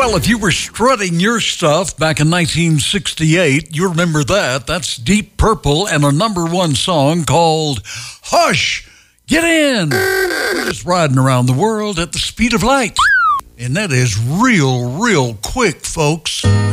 Well, if you were strutting your stuff back in 1968, you remember that. That's Deep Purple and a #1 song called Hush, Get In. We're just riding around the world at the speed of light. And that is real quick, folks.